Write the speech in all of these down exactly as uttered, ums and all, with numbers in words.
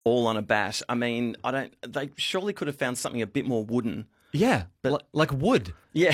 all on a bat. I mean, I don't. They surely could have found something a bit more wooden. Yeah, But- li- like wood. Yeah.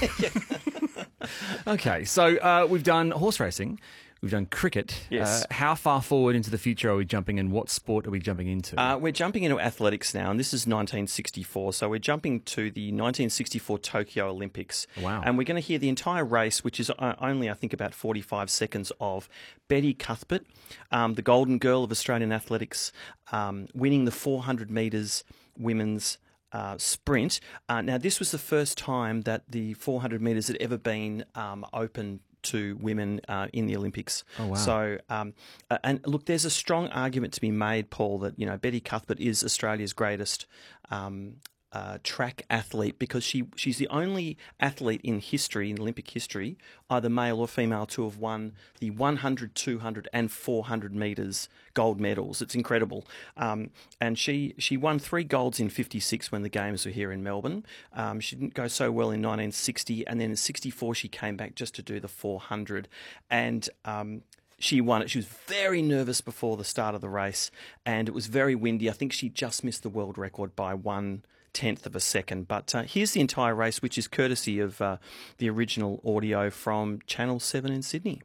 Okay, so uh, we've done horse racing, we've done cricket. Yes. Uh, how far forward into the future are we jumping, and what sport are we jumping into? Uh, we're jumping into athletics now, and this is nineteen sixty-four. So we're jumping to the nineteen sixty-four Tokyo Olympics. Wow. And we're going to hear the entire race, which is uh, only, I think, about forty-five seconds of Betty Cuthbert, um, the golden girl of Australian athletics, um, winning the four hundred metres women's Uh, sprint. Uh, now, this was the first time that the four hundred metres had ever been um, open to women uh, in the Olympics. Oh, wow. So, um, uh, and look, there's a strong argument to be made, Paul, that you know Betty Cuthbert is Australia's greatest um, uh, track athlete because she she's the only athlete in history, in Olympic history, either male or female, to have won the one hundred, two hundred, and four hundred metres gold medals. It's incredible. Um, and she, she won three golds in fifty-six when the Games were here in Melbourne. Um, she didn't go so well in nineteen sixty, and then in sixty-four she came back just to do the four hundred. And um, she won it. She was very nervous before the start of the race, and it was very windy. I think she just missed the world record by one tenth of a second. But uh, here's the entire race, which is courtesy of uh, the original audio from Channel seven in Sydney.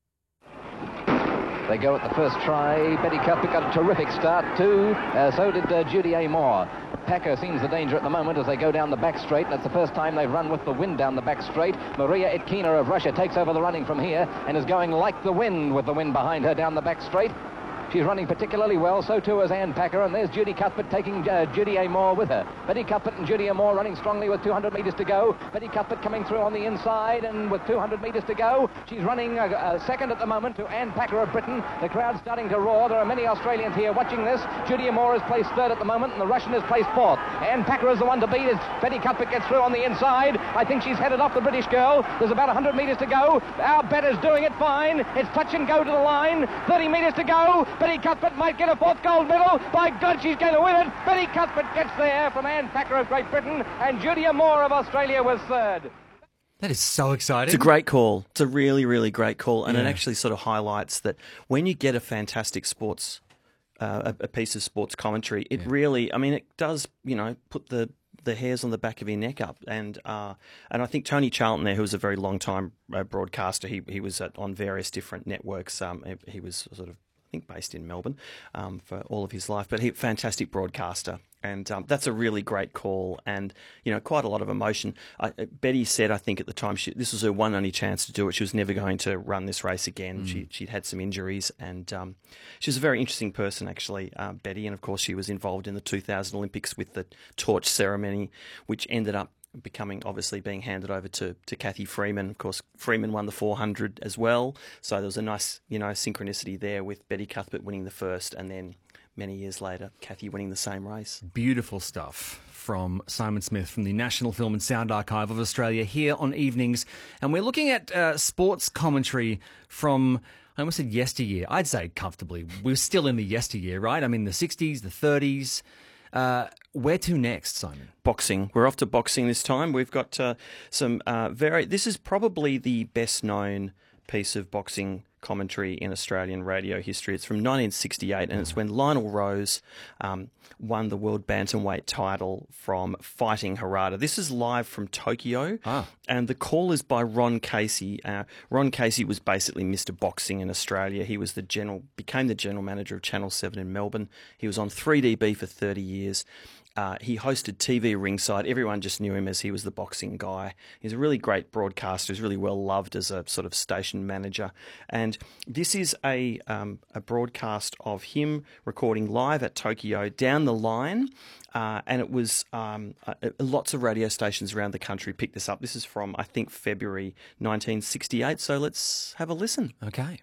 They go at the first try. Betty Cuthbert got a terrific start too. Uh, so did uh, Judy A. Moore. Packer seems the danger at the moment as they go down the back straight, and it's the first time they've run with the wind down the back straight. Maria Itkina of Russia takes over the running from here and is going like the wind with the wind behind her down the back straight. She's running particularly well, so too is Anne Packer, and there's Judy Cuthbert taking uh, Judy A. Moore with her. Betty Cuthbert and Judy A. Moore running strongly with two hundred metres to go. Betty Cuthbert coming through on the inside, and with two hundred metres to go, she's running uh, uh, second at the moment to Anne Packer of Britain. The crowd's starting to roar. There are many Australians here watching this. Judy A. Moore is placed third at the moment, and the Russian is placed fourth. Anne Packer is the one to beat as Betty Cuthbert gets through on the inside. I think she's headed off the British girl. There's about one hundred metres to go. Our better's doing it fine. It's touch and go to the line. thirty metres to go. Betty Cuthbert might get a fourth gold medal. By God, she's going to win it. Betty Cuthbert gets there from Anne Packer of Great Britain, and Judy A. Moore of Australia was third. That is so exciting. It's a great call. It's a really, really great call. And Yeah. it actually sort of highlights that when you get a fantastic sports, uh, a, a piece of sports commentary, it Yeah. really, I mean, it does, you know, put the the hairs on the back of your neck up. And uh, and I think Tony Charlton there, who was a very long time uh, broadcaster, he he was at, on various different networks. Um, he, he was sort of, I think, based in Melbourne um, for all of his life, but he fantastic broadcaster. And um, that's a really great call, and you know, quite a lot of emotion. I, Betty said, I think at the time, she, this was her one only chance to do it. She was never going to run this race again. Mm. She she'd had some injuries, and um, she was a very interesting person, actually, uh, Betty. And of course, she was involved in the two thousand Olympics with the torch ceremony, which ended up becoming, obviously, being handed over to, to Cathy Freeman. Of course, Freeman won the four hundred as well, so there was a nice, you know, synchronicity there with Betty Cuthbert winning the first, and then many years later, Cathy winning the same race. Beautiful stuff from Simon Smith from the National Film and Sound Archive of Australia here on Evenings. And we're looking at uh, sports commentary from, I almost said yesteryear. I'd say comfortably. We're still in the yesteryear, right? I mean, the sixties, the thirties. Uh, where to next, Simon? Boxing. We're off to boxing this time. We've got uh, some uh, very... This is probably the best-known piece of boxing commentary in Australian radio history. It's from nineteen sixty-eight, and it's when Lionel Rose um, won the world bantamweight title from fighting Harada. This is live from Tokyo, Ah. and the call is by Ron Casey. Uh, Ron Casey was basically Mister Boxing in Australia. He was the general, became the general manager of Channel seven in Melbourne. He was on three D B for thirty years. Uh, he hosted T V ringside. Everyone just knew him as he was the boxing guy. He's a really great broadcaster. He's really well loved as a sort of station manager. And this is a um, a broadcast of him recording live at Tokyo down the line. Uh, and it was um, uh, lots of radio stations around the country picked this up. This is from, I think, February nineteen sixty-eight. So let's have a listen. Okay.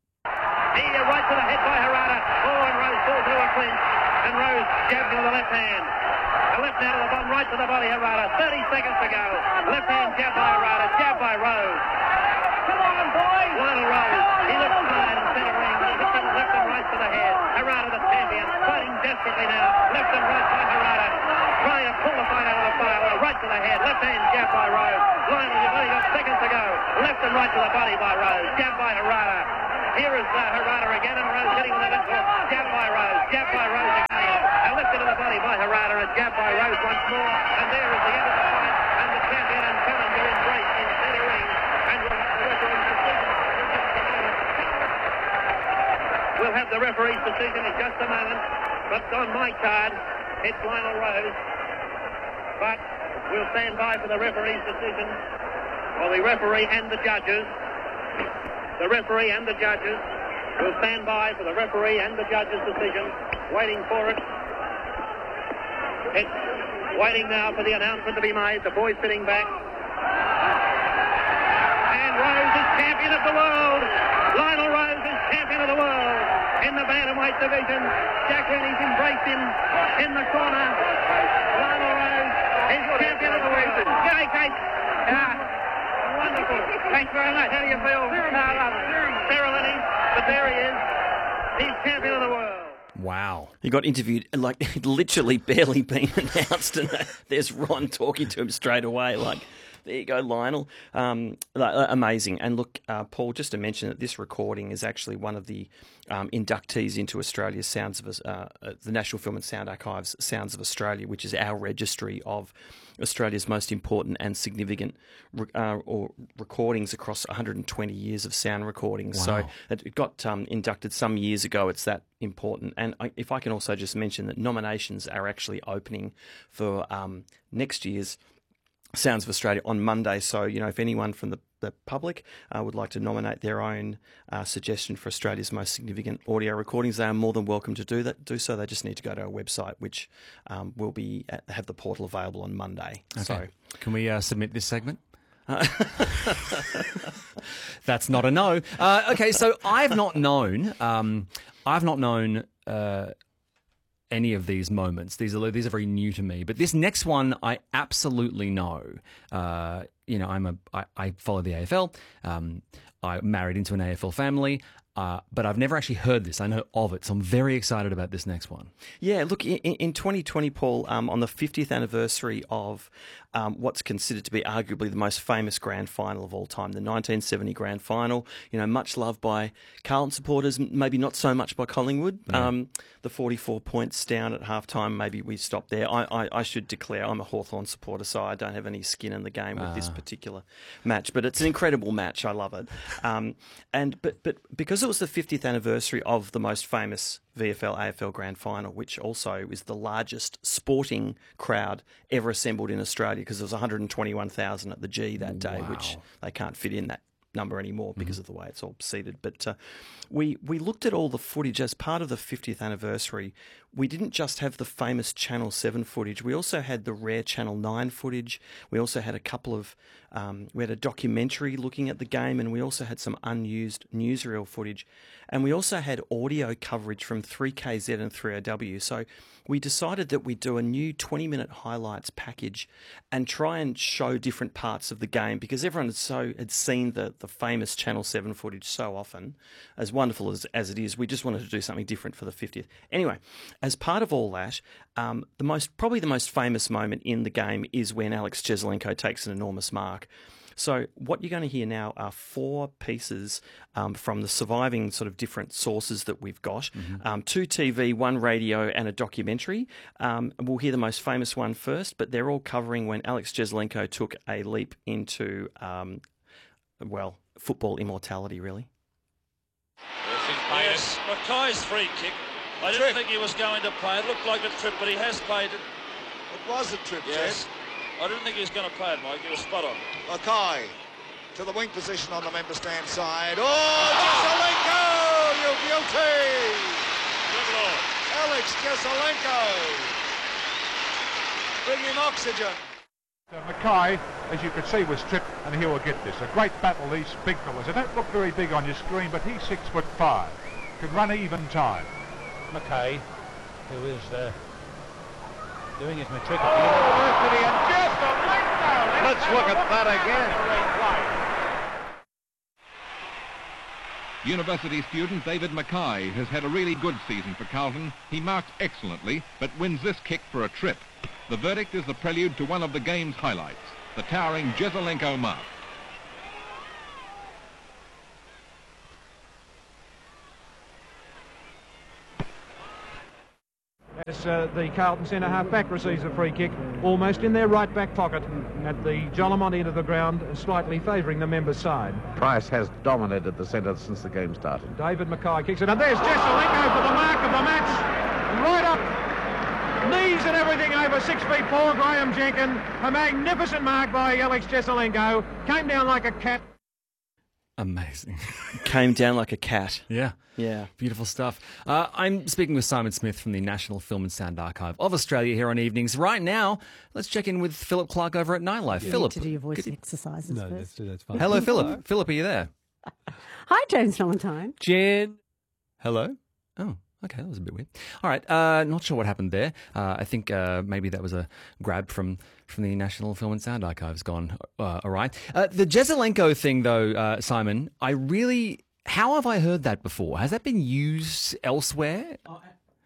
Here, right to the head by Harada. Oh, and Rose falls to a clinch. And Rose jabs with the left hand. A left hand to the bottom, right to the body, Harada. thirty seconds to go. Left hand jab by Harada, jab by Rose. Come on, boys! Lionel Rose. He looks tired and centre ring. He's hitting left and right to the head. Harada, the champion, fighting desperately now. Left and right by Harada. Trying to pull the fight out of the fire. Right to the head. Left hand jab by Rose. Lionel, you've only got seconds to go. Left and right to the body by Rose. Jab by Harada. Here is uh, Harada again, and Rose hitting with a left hook. Jab by Rose. Jab by Rose again. A lift into the body by Harada, and jab by Rose once more. And there is the end of the fight. And the champion and challenger embrace in center ring. And we'll have the referee's decision in just a moment. We'll have the referee's decision in just a moment. But on my card, it's Lionel Rose. But we'll stand by for the referee's decision. Well, the referee and the judges. The referee and the judges will stand by for the referee and the judges' decision, waiting for it. It's waiting now for the announcement to be made. The boys sitting back. And Rose is champion of the world. Lionel Rose is champion of the world in the bantamweight division. Jack Rennie's embraced him in the corner. Lionel Rose is champion of the world. G'day, Kate. Uh, Wonderful. Thanks very much. How do you feel? Ceremony, but there he is. He's champion of the world. Wow. He got interviewed, like, literally barely been announced, and there's Ron talking to him straight away, like, there you go, Lionel. Um, amazing. And look, uh, Paul, just to mention that this recording is actually one of the um, inductees into Australia's Sounds of uh, the National Film and Sound Archives Sounds of Australia, which is our registry of Australia's most important and significant uh, or recordings across one hundred twenty years of sound recordings. Wow. So it got um, inducted some years ago. It's that important. And I, if I can also just mention that nominations are actually opening for um, next year's Sounds of Australia on Monday. So, you know, if anyone from the, the public uh, would like to nominate their own uh, suggestion for Australia's most significant audio recordings, they are more than welcome to do that. Do so. They just need to go to our website, which um, will be at, have the portal available on Monday. Okay. So, can we uh, submit this segment? That's not a no. Uh, okay, so I've not known. Um, I've not known. Uh, any of these moments. These are these are very new to me. But this next one, I absolutely know. Uh, you know, I'm a I, I follow the A F L. Um, I married into an A F L family. Uh, but I've never actually heard this. I know of it, so I'm very excited about this next one. Yeah, look, in, in twenty twenty, Paul, um, on the fiftieth anniversary of um, what's considered to be arguably the most famous grand final of all time, the nineteen seventy grand final, you know, much loved by Carlton supporters, maybe not so much by Collingwood. Yeah. Um, the forty-four points down at halftime, maybe we stop there. I, I, I should declare I'm a Hawthorn supporter, so I don't have any skin in the game with uh. this particular match. But it's an incredible match. I love it. Um, and but but because it was the fiftieth anniversary of the most famous V F L A F L Grand Final, which also is the largest sporting crowd ever assembled in Australia, because there was one hundred twenty-one thousand at the G that day, wow. which they can't fit in that number anymore because mm-hmm. of the way it's all seated. But uh, we we looked at all the footage as part of the fiftieth anniversary. We didn't just have the famous Channel seven footage. We also had the rare Channel nine footage. We also had a couple of, um, we had a documentary looking at the game, and we also had some unused newsreel footage. And we also had audio coverage from three K Z and three O W. So we decided that we'd do a new twenty-minute highlights package and try and show different parts of the game, because everyone had, so, had seen the, the famous Channel seven footage so often. As wonderful as, as it is, we just wanted to do something different for the fiftieth. Anyway, as part of all that, um, the most probably the most famous moment in the game is when Alex Jesaulenko takes an enormous mark. So what you're going to hear now are four pieces um, from the surviving sort of different sources that we've got. Mm-hmm. Um, two T V, one radio, and a documentary. Um, we'll hear the most famous one first, but they're all covering when Alex Jesaulenko took a leap into, um, well, football immortality, really. Yes, Mackay's free kick. I didn't trip. think he was going to play. It looked like a trip, but he has played it. It was a trip, yes. Jeff. I didn't think he was going to play it, Mike. He was spot on. Mackay to the wing position on the member stand side. Oh, Jesaulenko, you beauty! Good Lord. Alex Jesaulenko. Bringing oxygen. Uh, Mackay, as you could see, was stripped, and he will get this. A great battle, these big fellas. They don't look very big on your screen, but he's six foot five. Could run even time. Mackay, who is uh, doing his matric at the university, and just a length. Let's look at that again. University student David Mackay has had a really good season for Carlton. He marks excellently, but wins this kick for a trip. The verdict is the prelude to one of the game's highlights, the towering Jesaulenko mark. As uh, the Carlton centre half-back receives a free kick almost in their right back pocket at the Jolimont end of the ground, slightly favouring the members' side. Price has dominated the centre since the game started. David Mackay kicks it, and there's Jesselenko for the mark of the match. Right up, knees and everything over six feet four, Graham Jenkin. A magnificent mark by Alex Jesselenko. Came down like a cat. Amazing. Came down like a cat. Yeah. Yeah. Beautiful stuff. Uh, I'm speaking with Simon Smith from the National Film and Sound Archive of Australia here on Evenings. Right now, let's check in with Philip Clark over at Nightlife. Yeah. Philip. To do your voice could... exercises no, first. that's, that's fine. Hello, Philip. Philip, are you there? Hi, James Valentine. Jen. Hello? Oh. Okay, that was a bit weird. All right, uh, not sure what happened there. Uh, I think uh, maybe that was a grab from, from the National Film and Sound Archives gone uh, all right. Uh, the Jesselenko thing, though, uh, Simon, I really... How have I heard that before? Has that been used elsewhere? Oh,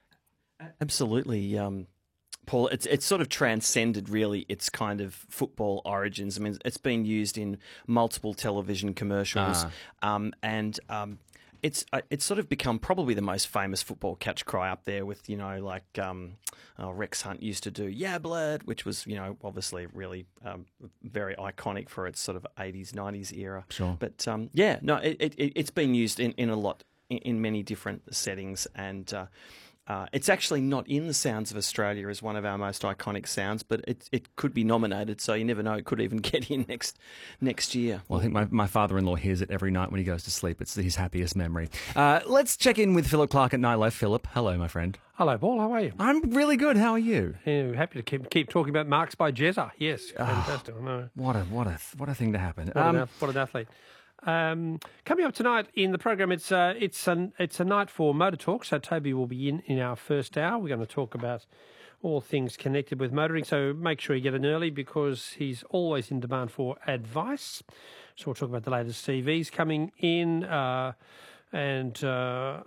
absolutely, um, Paul. It's it's sort of transcended, really, its kind of football origins. I mean, it's been used in multiple television commercials, Ah. um, and... Um, It's uh, it's sort of become probably the most famous football catch cry up there with, you know, like um, uh, Rex Hunt used to do, yeah, blood, which was, you know, obviously really um, very iconic for its sort of eighties, nineties era. Sure. But, um, yeah, no, it, it, it's been used in, in a lot, in, in many different settings, and uh, uh, it's actually not in the Sounds of Australia as one of our most iconic sounds, but it it could be nominated, so you never know, it could even get in next next year. Well, I think my, my father-in-law hears it every night when he goes to sleep. It's his happiest memory. Uh, let's check in with Philip Clark at Nightlife. Philip, hello, my friend. Hello, Paul. How are you? I'm really good. How are you? Yeah, happy to keep keep talking about marks by Jezza. Yes, fantastic. Oh, I know. What a what a what a thing to happen. What, Um, an, what an athlete. Um, coming up tonight in the program, it's uh, it's an it's a night for Motor Talk. So Toby will be in in our first hour. We're going to talk about all things connected with motoring. So make sure you get in early because he's always in demand for advice. So we'll talk about the latest C Vs coming in uh, and. Uh,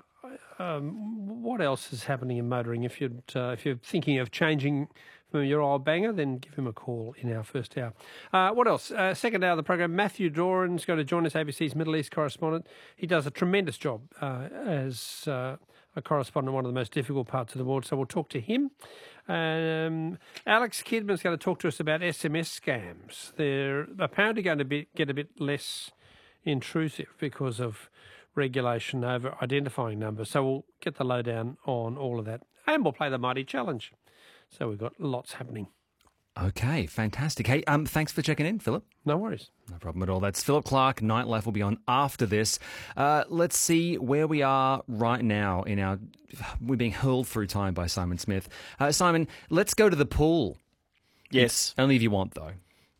um, what else is happening in motoring? If you're uh, if you're thinking of changing from your old banger, then give him a call in our first hour. Uh, what else? Uh, second hour of the program, Matthew Doran's going to join us, A B C's Middle East correspondent. He does a tremendous job uh, as uh, a correspondent in one of the most difficult parts of the world, so we'll talk to him. Um, Alex Kidman's going to talk to us about S M S scams. They're apparently going to be, get a bit less intrusive because of regulation over identifying numbers. So we'll get the lowdown on all of that. And we'll play the Mighty Challenge. So we've got lots happening. Okay, fantastic. Hey, um, thanks for checking in, Philip. No worries. No problem at all. That's Philip Clark. Nightlife will be on after this. Uh, let's see where we are right now in our... We're being hurled through time by Simon Smith. Uh, Simon, let's go to the pool. Yes. Only if you want, though.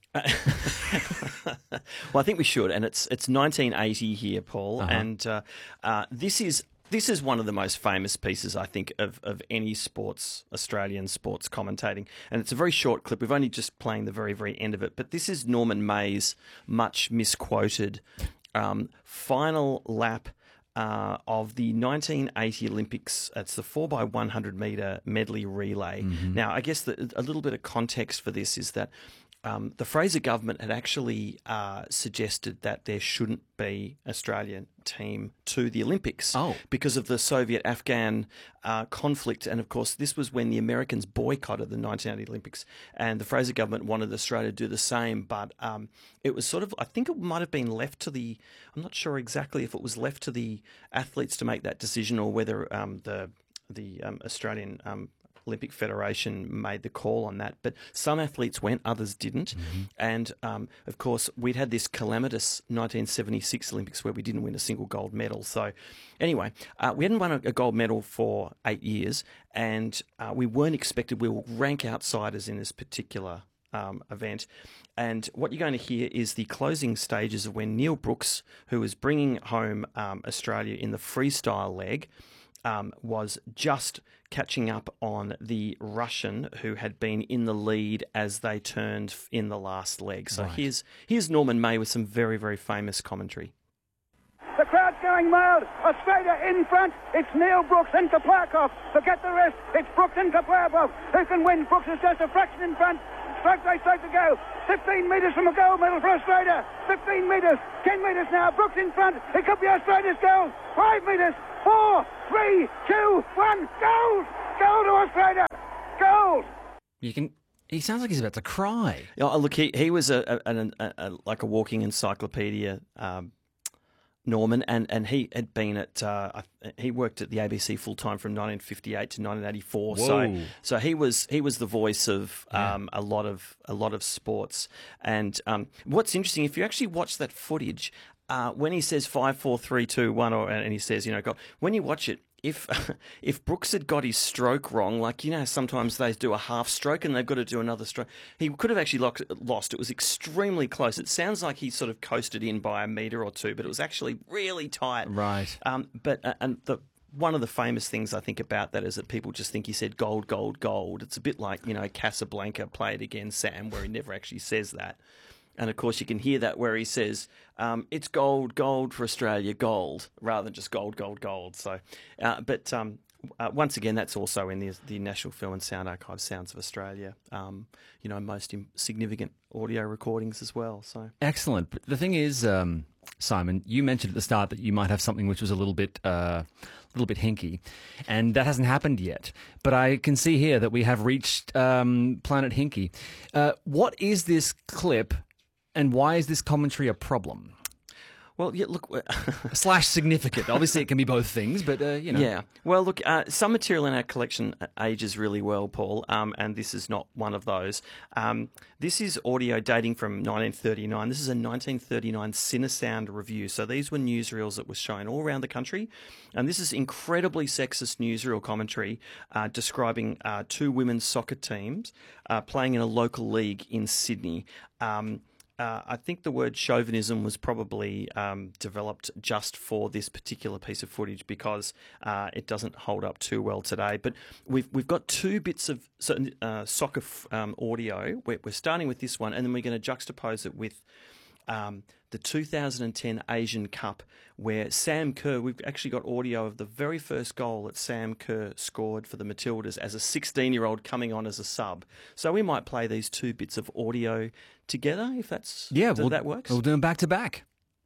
Well, I think we should, and it's it's nineteen eighty here, Paul, Uh-huh. and uh, uh, this is this is one of the most famous pieces, I think, of, of any sports, Australian sports commentating, and it's a very short clip. We've only just playing the very, very end of it, but this is Norman May's much misquoted um, final lap Uh, of the nineteen eighty Olympics. It's the four by one hundred metre medley relay. Mm-hmm. Now, I guess the, a little bit of context for this is that um, the Fraser government had actually uh, suggested that there shouldn't be Australian team to the Olympics oh. because of the Soviet-Afghan uh, conflict. And, of course, this was when the Americans boycotted the nineteen eighty Olympics, and the Fraser government wanted Australia to do the same. But um, it was sort of, I think it might have been left to the, I'm not sure exactly if it was left to the athletes to make that decision or whether um, the, the um, Australian um, Olympic Federation made the call on that, but some athletes went, others didn't. Mm-hmm. And, um, of course, we'd had this calamitous nineteen seventy-six Olympics where we didn't win a single gold medal. So, anyway, uh, we hadn't won a, a gold medal for eight years, and uh, we weren't expected. We will rank outsiders in this particular um, event. And what you're going to hear is the closing stages of when Neil Brooks, who was bringing home um, Australia in the freestyle leg, Um, was just catching up on the Russian who had been in the lead as they turned in the last leg. So Right. here's here's Norman May with some very, very famous commentary. The crowd's going wild. Australia in front. It's Neil Brooks into Parkoff. Forget the rest. It's Brooks into Parkoff. Who can win? Brooks is just a fraction in front. Strike by strike to go. fifteen metres from a gold medal for Australia. fifteen metres. ten metres now. Brooks in front. It could be Australia's gold. five metres. Four, three, two, one. Gold! Gold to Australia! Gold! You can. He sounds like he's about to cry. Oh, look, he he was a, a, a, a like a walking encyclopedia, um, Norman, and, and he had been at uh, he worked at the A B C full time from nineteen fifty-eight to nineteen eighty-four. Whoa. So so he was he was the voice of Yeah. um, a lot of a lot of sports. And um, what's interesting, if you actually watch that footage, uh, when he says five, four, three, two, one, or and he says, you know, God, when you watch it. If if Brooks had got his stroke wrong, like, you know, sometimes they do a half stroke and they've got to do another stroke, he could have actually lost. lost. It was extremely close. It sounds like he sort of coasted in by a metre or two, but it was actually really tight. Right. Um, but uh, and the one of the famous things I think about that is that people just think he said gold, gold, gold. It's a bit like, you know, Casablanca, Play It Again, Sam, where he never actually says that. And, of course, you can hear that where he says, um, it's gold, gold for Australia, gold, rather than just gold, gold, gold. So, uh, But um, uh, once again, that's also in the, the National Film and Sound Archive, Sounds of Australia, um, you know, most im- significant audio recordings as well. So Excellent. But the thing is, um, Simon, you mentioned at the start that you might have something which was a little bit... Uh, a little bit hinky, and that hasn't happened yet. But I can see here that we have reached um, Planet Hinky. Uh, what is this clip, and why is this commentary a problem? Well, yeah, look... Slash significant. Obviously, it can be both things, but, uh, you know. Yeah. Well, look, uh, some material in our collection ages really well, Paul, um, and this is not one of those. Um, this is audio dating from nineteen thirty-nine. This is a nineteen thirty-nine Cinesound review. So these were newsreels that were shown all around the country, and this is incredibly sexist newsreel commentary uh, describing uh, two women's soccer teams uh, playing in a local league in Sydney. Um Uh, I think the word chauvinism was probably um, developed just for this particular piece of footage because uh, it doesn't hold up too well today. But we've we've got two bits of uh, soccer f- um, audio. We're, we're starting with this one, and then we're going to juxtapose it with um, the two thousand ten Asian Cup, where Sam Kerr, we've actually got audio of the very first goal that Sam Kerr scored for the Matildas as a sixteen-year-old coming on as a sub. So we might play these two bits of audio together, if that's yeah, if we'll, that works. We'll do them back to back.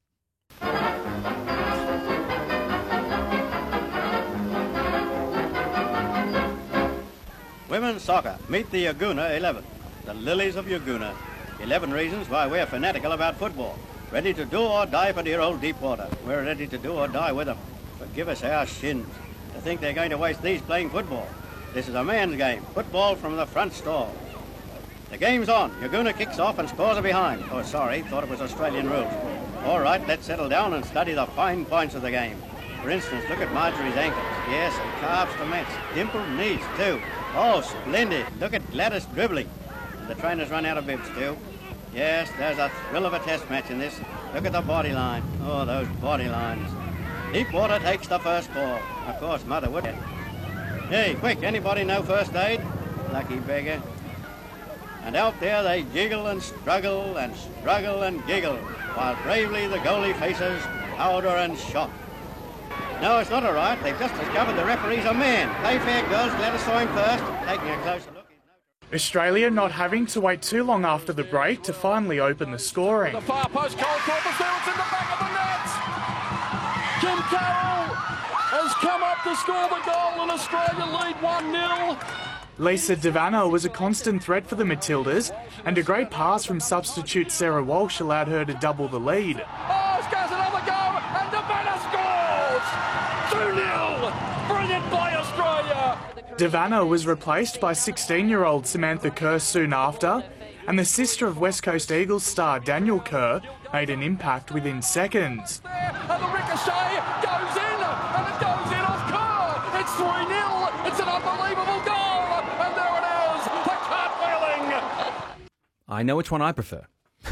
Women's soccer. Meet the Yaguna eleven. The Lilies of Yaguna. eleven reasons why we're fanatical about football. Ready to do or die for dear old Deepwater. We're ready to do or die with them. Forgive us our shins. To think they're going to waste these playing football. This is a man's game. Football from the front stall. The game's on. Yaguna kicks off and scores a behind. Oh, sorry, thought it was Australian rules. All right, let's settle down and study the fine points of the game. For instance, look at Marjorie's ankles. Yes, and calves to match. Dimpled knees, too. Oh, splendid. Look at Gladys dribbling. The trainers run out of bibs, too. Yes, there's a thrill of a test match in this. Look at the body line. Oh, those body lines. Deepwater takes the first ball. Of course, Mother would. Hey, quick, anybody know first aid? Lucky beggar. And out there they jiggle and struggle and struggle and giggle, while bravely the goalie faces powder and shot. No, it's not all right. They've just discovered the referee's a man. Play fair, girls. Let us saw him first. Taking a closer look. Australia not having to wait too long after the break to finally open the scoring. The far post, Cole Copperfield's in the back of the net. Kim Carroll has come up to score the goal and Australia lead one nil. Lisa Devanna was a constant threat for the Matildas, and a great pass from substitute Sarah Walsh allowed her to double the lead. Oh, scores another goal, and Devanna scores! two nil! Brilliant by Australia! Devanna was replaced by sixteen-year-old Samantha Kerr soon after, and the sister of West Coast Eagles star Daniel Kerr made an impact within seconds. And the ricochet goes in, and it goes in off Kerr! It's three nil! It's an unbelievable goal! And there it is! The cartwheeling! I know which one I prefer.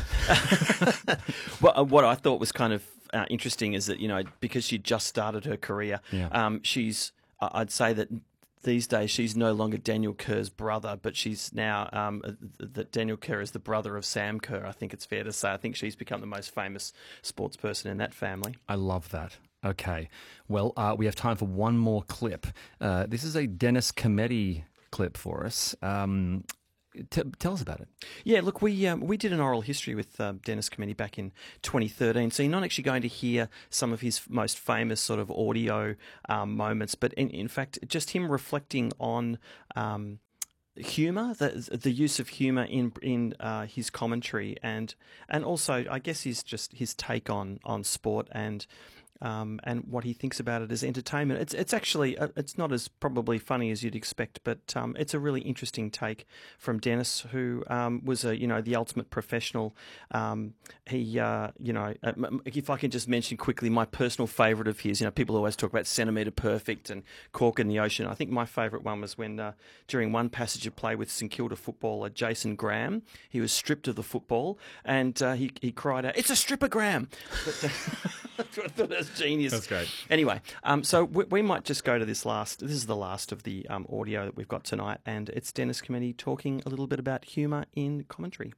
Well, what I thought was kind of uh, interesting is that, you know, because she just started her career, Yeah. um, she's, I'd say that these days she's no longer Daniel Kerr's brother, but she's now, um, that Daniel Kerr is the brother of Sam Kerr, I think it's fair to say. I think she's become the most famous sports person in that family. I love that. Okay. Well, uh, we have time for one more clip. Uh, this is a Dennis Cometti clip for us. Um, T- tell us about it. Yeah, look, we um, we did an oral history with uh, Dennis Kemeny back in twenty thirteen, so you're not actually going to hear some of his most famous sort of audio um, moments, but in, in fact, just him reflecting on um, humour, the the use of humour in in uh, his commentary, and and also, I guess, his just his take on on sport and. Um, and what he thinks about it as entertainment. It's it's actually uh, it's not as probably funny as you'd expect, but um, it's a really interesting take from Dennis, who um, was a you know the ultimate professional. Um, he uh, you know uh, if I can just mention quickly my personal favourite of his. You know, people always talk about centimetre perfect and cork in the ocean. I think my favourite one was when uh, during one passage of play with St Kilda footballer Jason Graham, he was stripped of the football and uh, he he cried out, "It's a stripper-gram!" But, uh, I thought that was genius. That's great. Anyway, um, so we, we might just go to this last. This is the last of the um, audio that we've got tonight, and it's Dennis Kemeny talking a little bit about humour in commentary.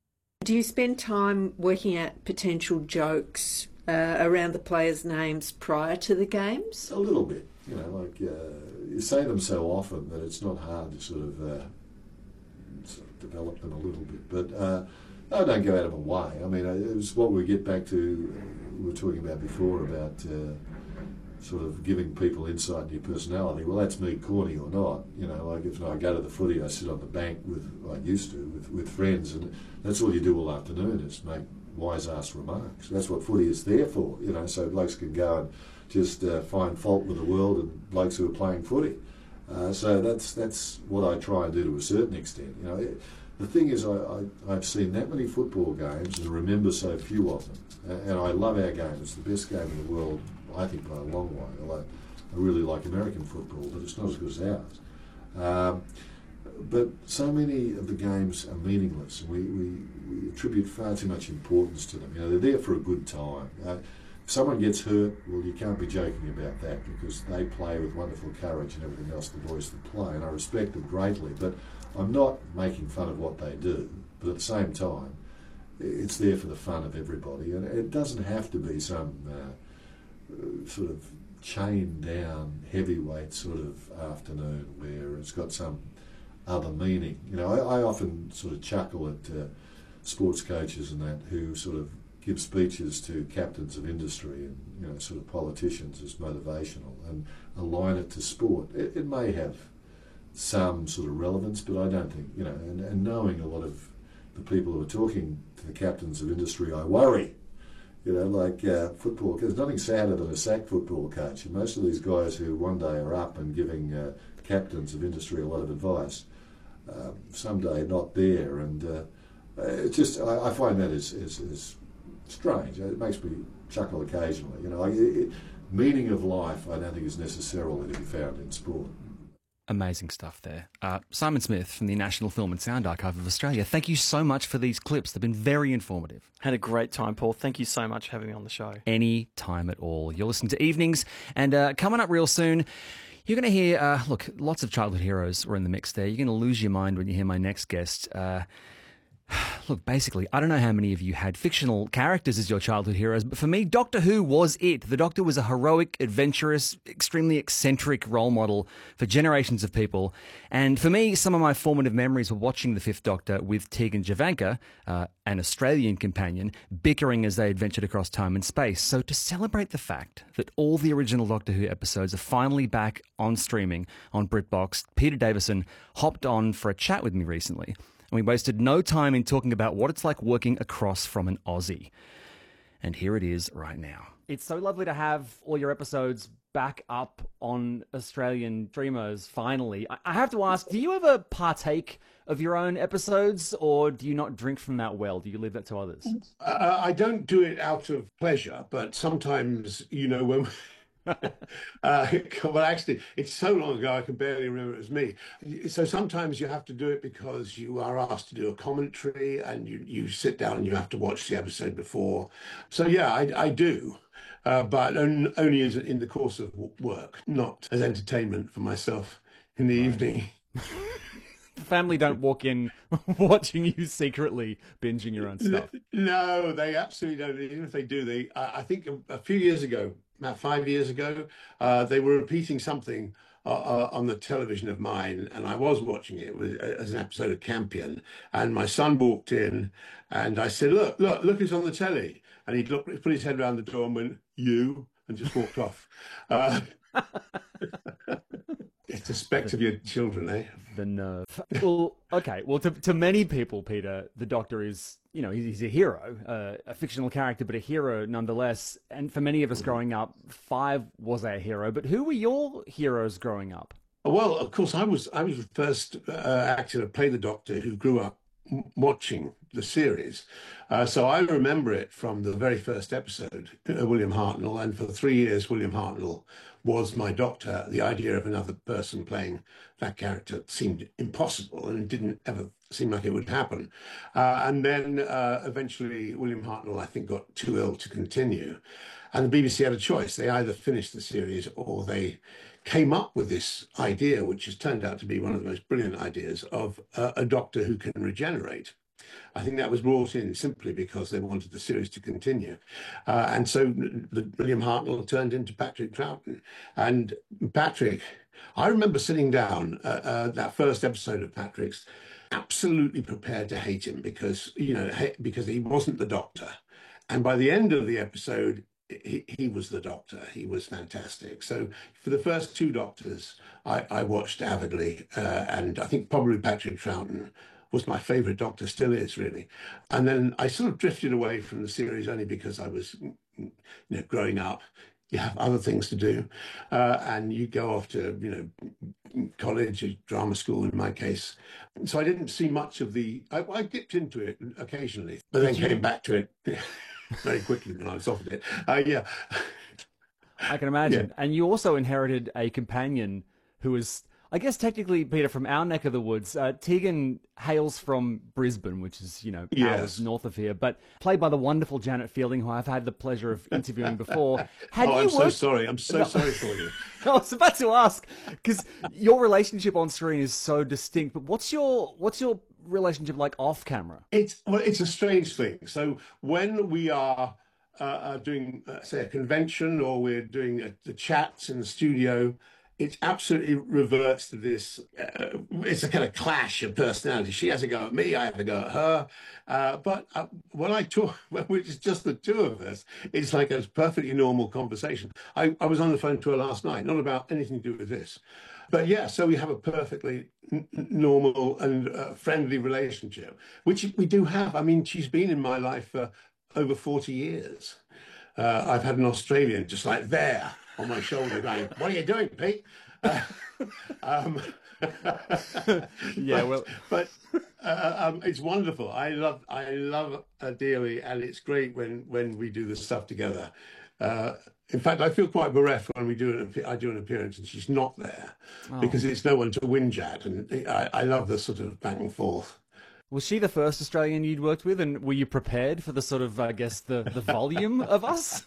Do you spend time working out potential jokes uh, around the players' names prior to the games? A little bit, you know, like uh, you say them so often that it's not hard to sort of, uh, sort of develop them a little bit. But uh, I don't go out of my way. I mean, it was what we get back to. Uh, we were talking about before about uh, sort of giving people insight into your personality. Well, that's me, corny or not. You know, like if I go to the footy, I sit on the bank with, I used to, with, with friends, and that's all you do all afternoon is make wise-ass remarks. That's what footy is there for, you know, so blokes can go and just uh, find fault with the world and blokes who are playing footy. Uh, so that's that's what I try and do to a certain extent. You know, it, the thing is, I, I, I've seen that many football games and remember so few of them. And I love our game. It's the best game in the world, I think, by a long way. I, like, I really like American football, but it's not as good as ours. Um, but so many of the games are meaningless. We, we, we attribute far too much importance to them. You know, they're there for a good time. Uh, if someone gets hurt, well, you can't be joking about that because they play with wonderful courage and everything else, the boys that play, and I respect them greatly. But I'm not making fun of what they do, but at the same time, it's there for the fun of everybody, and it doesn't have to be some uh, sort of chained down heavyweight sort of afternoon where it's got some other meaning. You know, I, I often sort of chuckle at uh, sports coaches and that who sort of give speeches to captains of industry and you know sort of politicians as motivational and align it to sport. It, it may have some sort of relevance, but I don't think you know. And, and knowing a lot of the people who are talking to the captains of industry, I worry. You know, like uh, football, there's nothing sadder than a sacked football coach. And most of these guys who one day are up and giving uh, captains of industry a lot of advice, uh, someday not there. And uh, it's just, I, I find that is, is, is strange. It makes me chuckle occasionally. You know, like, it, meaning of life, I don't think is necessarily to be found in sport. Amazing stuff there. Uh, Simon Smith from the National Film and Sound Archive of Australia, thank you so much for these clips. They've been very informative. Had a great time, Paul. Thank you so much for having me on the show. Any time at all. You're listening to Evenings, and uh, coming up real soon, you're going to hear, uh, look, lots of childhood heroes were in the mix there. You're going to lose your mind when you hear my next guest. Uh, Look, basically, I don't know how many of you had fictional characters as your childhood heroes, but for me, Doctor Who was it. The Doctor was a heroic, adventurous, extremely eccentric role model for generations of people. And for me, some of my formative memories were watching The Fifth Doctor with Tegan Javanka, uh, an Australian companion, bickering as they adventured across time and space. So to celebrate the fact that all the original Doctor Who episodes are finally back on streaming on BritBox, Peter Davison hopped on for a chat with me recently. And we wasted no time in talking about what it's like working across from an Aussie. And here it is right now. It's so lovely to have all your episodes back up on Australian streamers, finally. I have to ask, do you ever partake of your own episodes, or do you not drink from that well? Do you leave that to others? Uh, I don't do it out of pleasure, but sometimes, you know, when... uh, well, actually, it's so long ago I can barely remember it was me. So sometimes you have to do it because you are asked to do a commentary, and you, you sit down and you have to watch the episode before. So yeah, I, I do, uh, but on, only as in the course of work, not as entertainment for myself in the right. evening. Family don't walk in watching you secretly binging your own stuff. No, they absolutely don't. Even if they do, they. I, I think a, a few years ago, about five years ago, uh, they were repeating something uh, on the television of mine, and I was watching it with, as an episode of Campion, and my son walked in, and I said, look, look, look, it's on the telly. And he looked, put his head around the door and went, you, and just walked off. Uh, it's the specs of your children, eh? The nerve. Well, okay. Well, to, to many people, Peter, the Doctor is, you know, he's, he's a hero, uh, a fictional character, but a hero nonetheless. And for many of us growing up, Five was our hero. But who were your heroes growing up? Well, of course, I was I was the first uh, actor to play the Doctor who grew up watching the series. Uh, so I remember it from the very first episode, uh, William Hartnell, and for three years, William Hartnell was my Doctor. The idea of another person playing that character seemed impossible and didn't ever seem like it would happen. Uh, and then uh, eventually William Hartnell, I think, got too ill to continue. And the B B C had a choice. They either finished the series or they came up with this idea, which has turned out to be one of the most brilliant ideas, of uh, a Doctor who can regenerate. I think that was brought in simply because they wanted the series to continue. Uh, and so the, William Hartnell turned into Patrick Troughton. And Patrick, I remember sitting down uh, uh, that first episode of Patrick's, absolutely prepared to hate him because, you know, because he wasn't the Doctor. And by the end of the episode, He, he was the Doctor. He was fantastic. So for the first two Doctors, I, I watched avidly, uh, and I think probably Patrick Troughton was my favourite Doctor, still is really. And then I sort of drifted away from the series only because I was, you know, growing up. You have other things to do, uh, and you go off to, you know, college, drama school in my case. So I didn't see much of the. I, I dipped into it occasionally, but then came back to it very quickly when I was offered it. Uh, yeah. I can imagine. Yeah. And you also inherited a companion who was, I guess, technically, Peter, from our neck of the woods. Uh, Tegan hails from Brisbane, which is, you know, Yes. hours north of here, but played by the wonderful Janet Fielding, who I've had the pleasure of interviewing before. Had oh, you I'm so worked- sorry. I'm so No. sorry for you. I was about to ask, because your relationship on screen is so distinct, but what's your what's your relationship like off camera? It's well, it's a strange thing. So when we are uh, uh, doing, uh, say, a convention, or we're doing uh the chats in the studio, it absolutely reverts to this. Uh, it's a kind of clash of personality. She has a go at me, I have a go at her. Uh, but uh, when I talk, when it's just the two of us, it's like a perfectly normal conversation. I, I was on the phone to her last night, not about anything to do with this. But yeah, so we have a perfectly n- normal and uh, friendly relationship, which we do have. I mean, she's been in my life for over forty years. Uh, I've had an Australian just like there on my shoulder going, "What are you doing, Pete?" Uh, um, Yeah, but, well- but uh, um, it's wonderful. I love, I love her dearly, and it's great when when we do this stuff together. Uh, in fact, I feel quite bereft when we do an, I do an appearance and she's not there, Oh. because it's no one to whinge at, and I, I love the sort of back and forth. Was she the first Australian you'd worked with, and were you prepared for the sort of, I guess, the, the volume of us?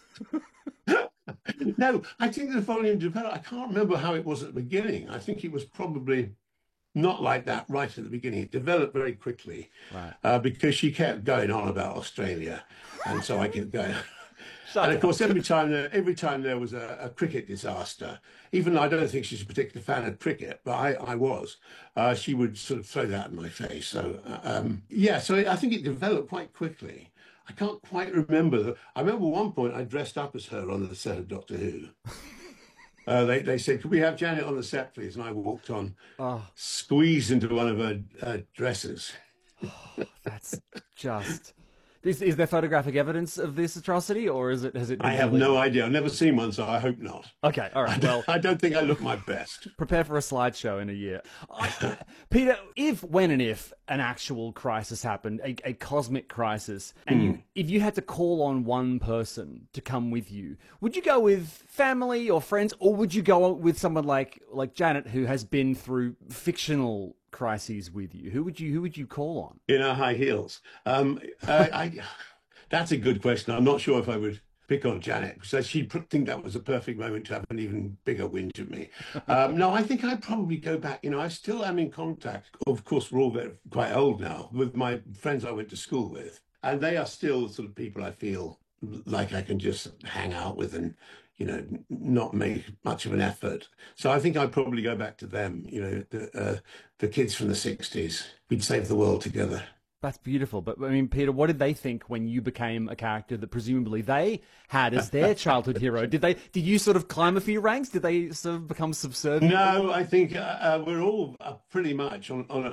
No, I think the volume developed. I can't remember how it was at the beginning. I think it was probably not like that right at the beginning. It developed very quickly, Right. uh, because she kept going on about Australia, and so I kept going. And of course, every time there, every time there was a, a cricket disaster, even though I don't think she's a particular fan of cricket, but I, I was, uh, she would sort of throw that in my face. So uh, um, yeah, so I think it developed quite quickly. I can't quite remember. The, I remember one point I dressed up as her on the set of Doctor Who. Uh, they, they said, "Could we have Janet on the set, please?" And I walked on, Oh. squeezed into one of her uh, dresses. That's just... Is, is there photographic evidence of this atrocity, or is it has it? been I have deleted? no idea. I've never seen one, so I hope not. Okay, all right. Well, I don't think I look my best. Prepare for a slideshow in a year. I- Peter, if, when and if an actual crisis happened, a, a cosmic crisis, and you, if you had to call on one person to come with you, would you go with family or friends, or would you go with someone like like Janet, who has been through fictional crises with you? Who would you who would you call on? In her high heels. Um, uh, I, that's a good question. I'm not sure if I would pick on Janet, because she'd pr- think that was a perfect moment to have an even bigger whinge at me. Um, no, I think I'd probably go back. You know, I still am in contact. Of course, we're all very, quite old now, with my friends I went to school with. And they are still sort of people I feel like I can just hang out with and, you know, not make much of an effort. So I think I'd probably go back to them, you know, the, uh, the kids from the sixties. We'd save the world together. That's beautiful. But, I mean, Peter, what did they think when you became a character that presumably they had as their childhood hero? Did they? Did you sort of climb a few ranks? Did they sort of become subservient? No, I think uh, uh, we're all uh, pretty much on, on a,